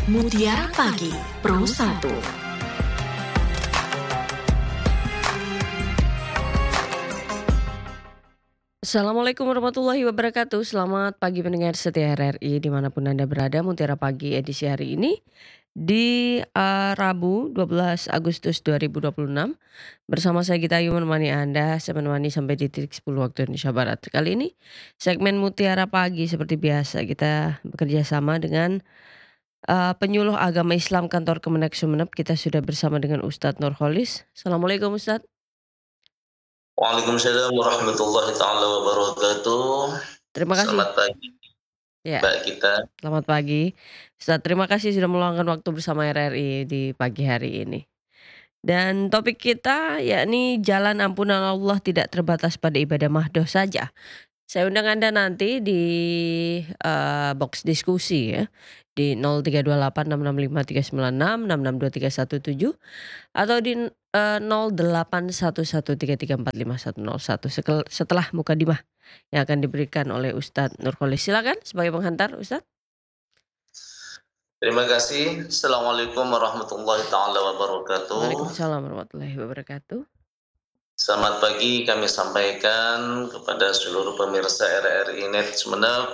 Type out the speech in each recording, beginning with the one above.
Mutiara Pagi Pro 1. Assalamualaikum warahmatullahi wabarakatuh. Selamat pagi pendengar setia RRI dimanapun Anda berada. Mutiara Pagi edisi hari ini di Rabu 12 Agustus 2026. Bersama saya Gita Ayu menemani Anda. Saya menemani sampai di titik 10 waktu Indonesia Barat. Kali ini segmen Mutiara Pagi seperti biasa kita bekerja sama dengan penyuluh agama Islam kantor Kemenak Sumeneb. Kita sudah bersama dengan Ustadz Nurholis. Assalamualaikum Ustadz. Waalaikumsalam warahmatullahi taala wabarakatuh. Terima kasih. Selamat pagi Ya, Mbak Gita. selamat pagi. Ustadz, terima kasih sudah meluangkan waktu bersama RRI di pagi hari ini. Dan topik kita yakni jalan ampunan Allah tidak terbatas pada ibadah mahdoh saja. Saya undang Anda nanti di box diskusi ya di 0328665396 6623117 atau di 081133455101 setelah mukadimah yang akan diberikan oleh Ustadz Nurholis. Silakan sebagai penghantar Ustadz. Terima kasih. Assalamualaikum warahmatullahi taala wabarakatuh. Waalaikumsalam warahmatullahi wabarakatuh. Selamat pagi kami sampaikan kepada seluruh pemirsa RRI Net Sumeneb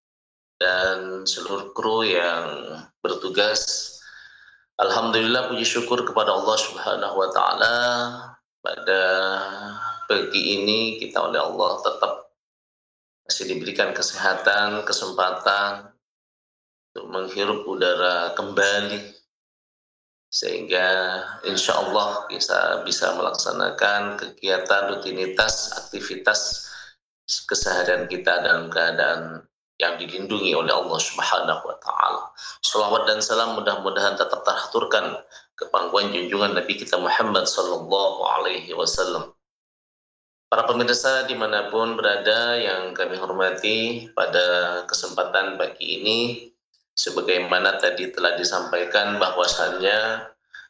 dan seluruh kru yang bertugas. Alhamdulillah, puji syukur kepada Allah Subhanahu wa taala, pada pagi ini kita oleh Allah tetap masih diberikan kesehatan, kesempatan untuk menghirup udara kembali, sehingga insya Allah bisa melaksanakan kegiatan, rutinitas, aktivitas keseharian kita dalam keadaan yang dilindungi oleh Allah Subhanahu wa taala. Shalawat dan salam mudah-mudahan tetap terhaturkan ke pangkuan junjungan Nabi kita Muhammad sallallahu alaihi wasallam. Para pemirsa dimanapun berada yang kami hormati, pada kesempatan pagi ini sebagaimana tadi telah disampaikan bahwasannya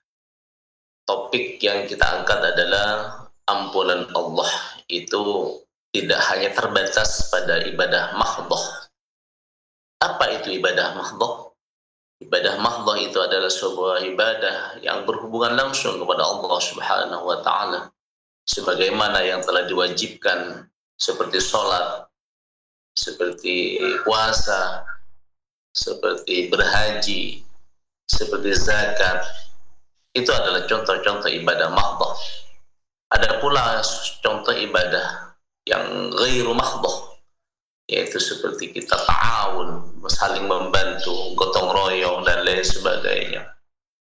topik yang kita angkat adalah ampunan Allah itu tidak hanya terbatas pada ibadah mahdhah. Apa itu ibadah mahdhah? Ibadah mahdhah itu adalah sebuah ibadah yang berhubungan langsung kepada Allah Subhanahu wa taala, sebagaimana yang telah diwajibkan seperti sholat, seperti puasa, seperti berhaji, seperti zakat. Itu adalah contoh-contoh ibadah mahdhah. Ada pula contoh ibadah yang ghairu mahdhah, yaitu seperti kita ta'awun, saling membantu, gotong royong dan lain sebagainya.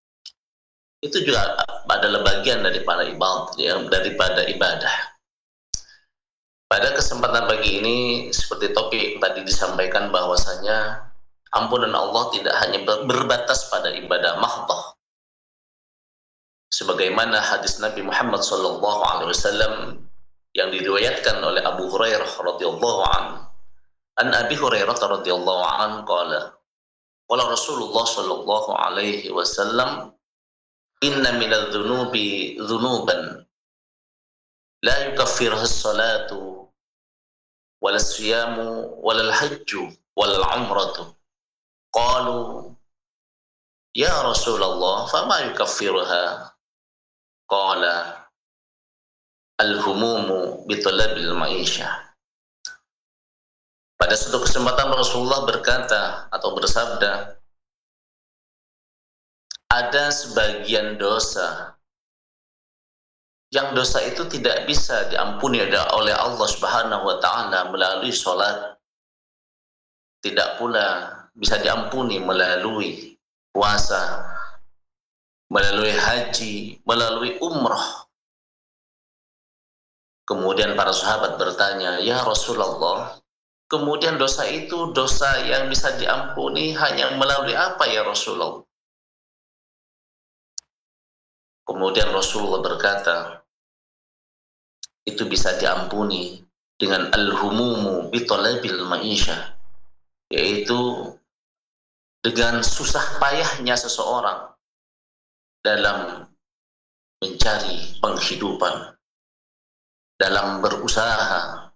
Itu juga adalah bagian daripada ibadah. Pada kesempatan pagi ini seperti topik tadi disampaikan bahwasanya ampunan Allah tidak hanya berbatas pada ibadah mahdhah. Sebagaimana hadis Nabi Muhammad SAW yang diriwayatkan oleh Abu Hurairah radhiyallahu anhu. An Abi Hurairah radhiyallahu anhu qala Rasulullah sallallahu alaihi wasallam, inna minadz dzunubi dzunuban la yukaffiruha as-salatu wala as-siyamu wala al-hajju wala al-umratu. Qalu ya Rasulullah fama yukaffiruha? Qala al-humumu bi talabil ma'isyah. Pada suatu kesempatan Rasulullah berkata atau bersabda, ada sebagian dosa yang dosa itu tidak bisa diampuni oleh Allah Subhanahu wa taala melalui sholat, tidak pula bisa diampuni melalui puasa, melalui haji, melalui umrah. Kemudian para sahabat bertanya, ya Rasulullah, kemudian dosa itu dosa yang bisa diampuni hanya melalui apa ya Rasulullah? Kemudian Rasulullah berkata, itu bisa diampuni dengan al-humumu bi talabil ma'isyah, yaitu dengan susah payahnya seseorang dalam mencari penghidupan, dalam berusaha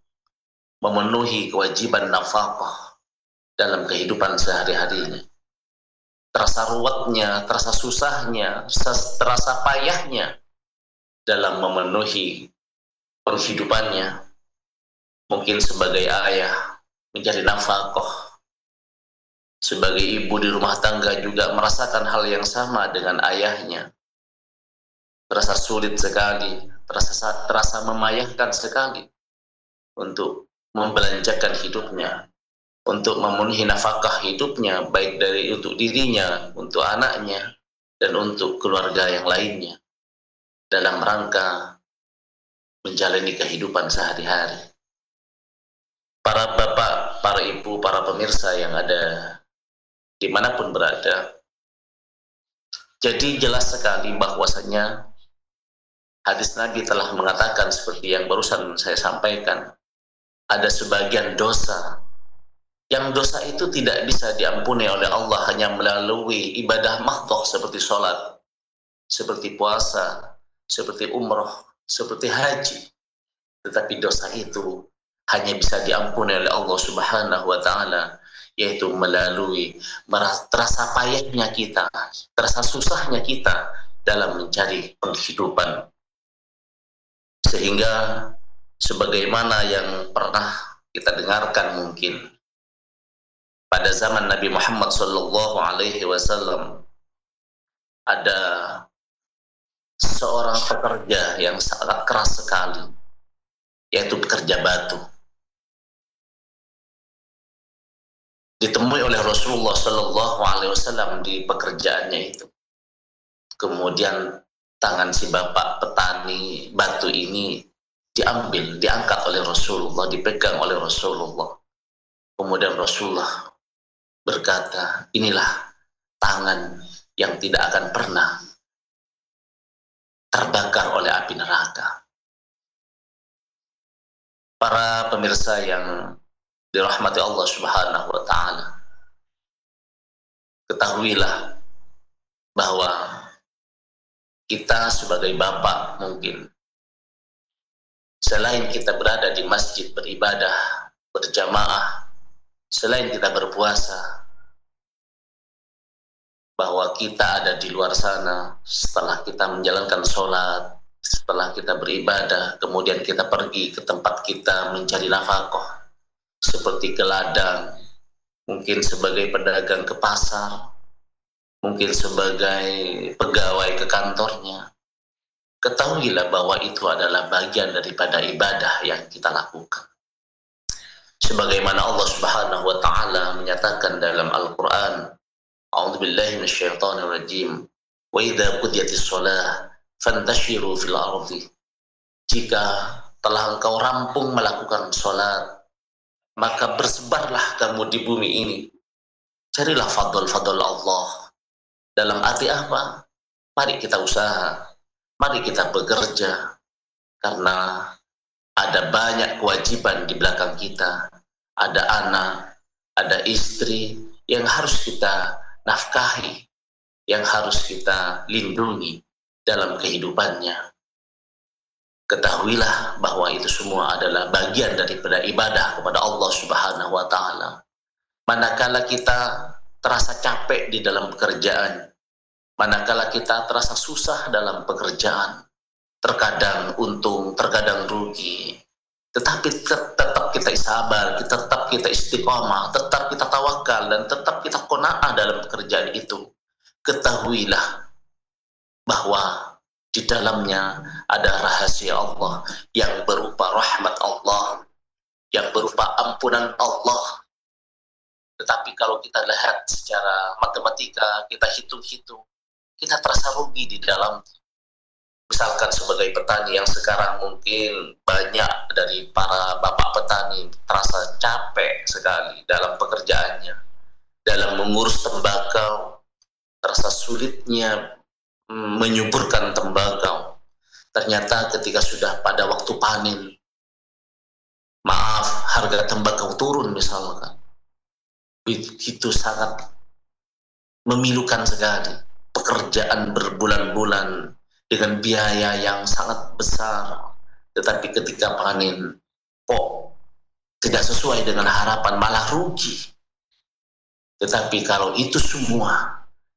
memenuhi kewajiban nafkah dalam kehidupan sehari-harinya. terasa ruwetnya, terasa susahnya, terasa payahnya dalam memenuhi penghidupannya. Mungkin sebagai ayah mencari nafkah, sebagai ibu di rumah tangga juga merasakan hal yang sama dengan ayahnya. Terasa sulit sekali, terasa memayahkan sekali untuk membelanjakan hidupnya, untuk memenuhi nafkah hidupnya, baik dari untuk dirinya, untuk anaknya, dan untuk keluarga yang lainnya, dalam rangka menjalani kehidupan sehari-hari. Para bapak, para ibu, para pemirsa yang ada dimanapun berada, jadi jelas sekali bahwasanya hadis Nabi telah mengatakan seperti yang barusan saya sampaikan, ada sebagian dosa yang dosa itu tidak bisa diampuni oleh Allah hanya melalui ibadah mahdhah seperti sholat, seperti puasa, seperti umroh, seperti haji. Tetapi dosa itu hanya bisa diampuni oleh Allah Subhanahu wa Ta'ala, yaitu melalui terasa payahnya kita, terasa susahnya kita dalam mencari penghidupan. Sehingga sebagaimana yang pernah kita dengarkan mungkin pada zaman Nabi Muhammad SAW, ada seorang pekerja yang sangat keras sekali, yaitu pekerja batu. Ditemui oleh Rasulullah SAW di pekerjaannya itu. Kemudian tangan si bapak petani batu ini diambil, diangkat oleh Rasulullah, dipegang oleh Rasulullah. Kemudian Rasulullah berkata, inilah tangan yang tidak akan pernah terbakar oleh api neraka. Para pemirsa yang dirahmati Allah Subhanahu wa Ta'ala, ketahuilah bahwa kita sebagai bapak mungkin, selain kita berada di masjid beribadah berjamaah, selain kita berpuasa, bahwa kita ada di luar sana, setelah kita menjalankan sholat, setelah kita beribadah, kemudian kita pergi ke tempat kita mencari nafkah, seperti ke ladang, mungkin sebagai pedagang ke pasar, mungkin sebagai pegawai ke kantornya. Ketahuilah bahwa itu adalah bagian daripada ibadah yang kita lakukan. Sebagaimana Allah Subhanahu wa Ta'ala menyatakan dalam Al-Quran, A'udzubillahi minasyaitonir rajim, wa idza qudiyatis shalah fantashiru fil ardi. Jika telah engkau rampung melakukan salat, maka bersebarlah kamu di bumi ini. Carilah fadl-fadl Allah. Dalam arti apa? Mari kita usaha, mari kita bekerja, karena ada banyak kewajiban di belakang kita. Ada anak, ada istri yang harus kita nafkahi, yang harus kita lindungi dalam kehidupannya. Ketahuilah bahwa itu semua adalah bagian daripada ibadah kepada Allah Subhanahu wa Ta'ala. Manakala kita terasa capek di dalam pekerjaan, manakala kita terasa susah dalam pekerjaan, terkadang untung, terkadang rugi, tetapi tetap kita sabar, tetap kita istiqomah, tetap kita tawakal, dan tetap kita qanaah dalam pekerjaan itu. Ketahuilah bahwa di dalamnya ada rahasia Allah yang berupa rahmat Allah, yang berupa ampunan Allah. Tetapi kalau kita lihat secara matematika, kita hitung-hitung, kita terasa rugi di dalam. Misalkan sebagai petani yang sekarang mungkin banyak dari para bapak petani terasa capek sekali dalam pekerjaannya, dalam mengurus tembakau, terasa sulitnya menyuburkan tembakau. Ternyata ketika sudah pada waktu panen, maaf, harga tembakau turun misalkan, begitu sangat memilukan sekali. Pekerjaan berbulan-bulan dengan biaya yang sangat besar, tetapi ketika panen kok tidak sesuai dengan harapan, malah rugi. Tetapi kalau itu semua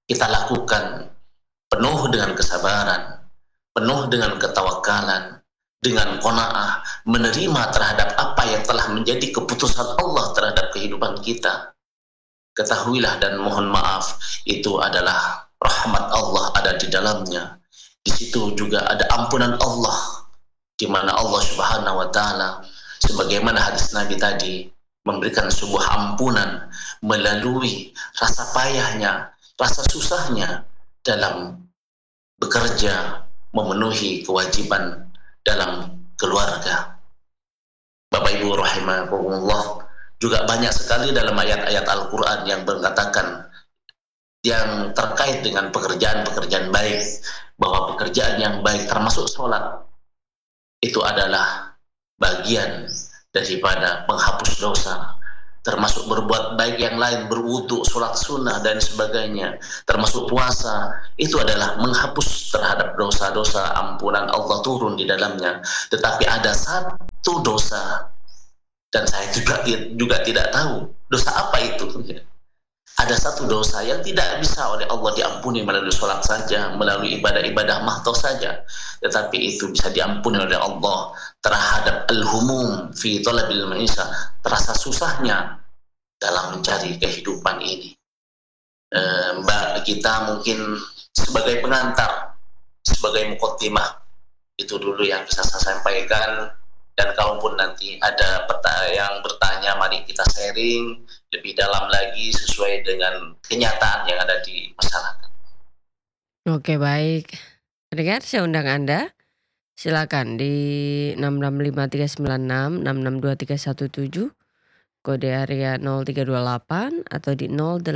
kita lakukan penuh dengan kesabaran, penuh dengan ketawakalan, dengan qanaah, menerima terhadap apa yang telah menjadi keputusan Allah terhadap kehidupan kita. Ketahuilah dan mohon maaf, itu adalah rahmat Allah ada di dalamnya. Di situ juga ada ampunan Allah, di mana Allah Subhanahu wa taala sebagaimana hadis Nabi tadi memberikan sebuah ampunan melalui rasa payahnya, rasa susahnya dalam bekerja, memenuhi kewajiban dalam keluarga. Bapak Ibu rahimakumullah, juga banyak sekali dalam ayat-ayat Al-Quran yang mengatakan yang terkait dengan pekerjaan-pekerjaan baik, bahwa pekerjaan yang baik termasuk sholat itu adalah bagian daripada penghapus dosa, termasuk berbuat baik yang lain, berwudu, sholat sunnah dan sebagainya, termasuk puasa, itu adalah menghapus terhadap dosa-dosa, ampunan Allah turun di dalamnya. Tetapi ada satu dosa, dan saya juga tidak tahu dosa apa itu. Ada satu dosa yang tidak bisa oleh Allah diampuni melalui sholat saja, melalui ibadah-ibadah mahdoh saja, tetapi itu bisa diampuni oleh Allah terhadap al-humum fi talabil maisha, terasa susahnya dalam mencari kehidupan ini. Mbak, kita mungkin sebagai pengantar, sebagai muqaddimah, itu dulu yang bisa saya sampaikan. Dan kalaupun nanti ada yang bertanya, mari kita sharing lebih dalam lagi sesuai dengan kenyataan yang ada di masyarakat. Oke, baik. Pendengar, saya undang Anda. Silakan di 665396 662317 kode area 0328 atau di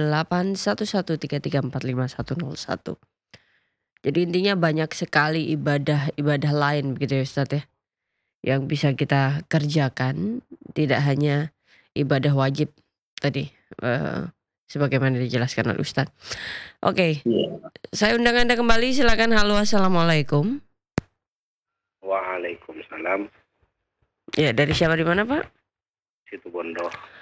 081133455101. Jadi intinya banyak sekali ibadah lain begitu ya Ustadz ya, yang bisa kita kerjakan, tidak hanya ibadah wajib tadi, sebagaimana dijelaskan oleh Ustadz. Oke, saya undang Anda kembali, silakan. Halo, assalamualaikum. Waalaikumsalam. Ya, dari siapa di mana Pak? Situbondo.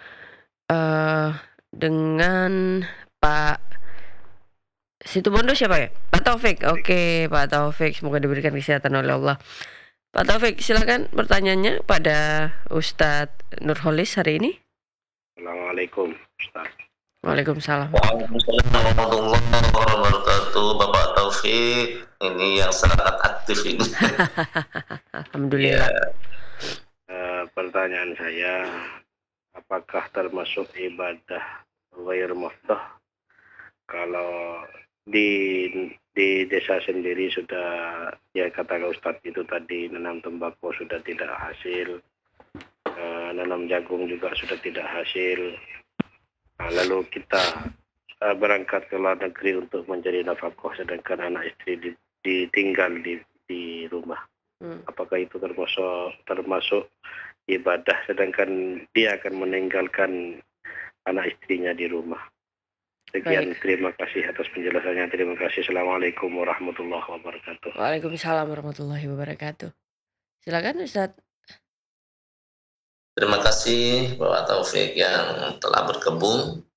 Dengan Pak Situbondo siapa ya? Pak Taufik. Oke, Pak Taufik, semoga diberikan kesehatan oleh Allah. Pak Taufik, silakan pertanyaannya pada Ustadz Nurholis hari ini. Assalamualaikum Ustaz. Waalaikumsalam. Waalaikumsalam warahmatullahi wabarakatuh. Bapak Taufik, ini yang sangat aktif ini. Alhamdulillah. Pertanyaan saya, apakah termasuk ibadah ghair mafdah kalau di desa sendiri sudah, ya kata Ustadz itu tadi, nanam tembakau sudah tidak hasil, nanam jagung juga sudah tidak hasil, lalu kita berangkat ke luar negeri untuk mencari nafkah sedangkan anak istri ditinggal di rumah. Apakah itu termasuk ibadah sedangkan dia akan meninggalkan anak istrinya di rumah? Sekian, terima kasih atas penjelasannya. Terima kasih. Assalamualaikum warahmatullahi wabarakatuh. Waalaikumsalam warahmatullahi wabarakatuh. Silakan Ustaz. Terima kasih Bapak Taufik yang telah bergabung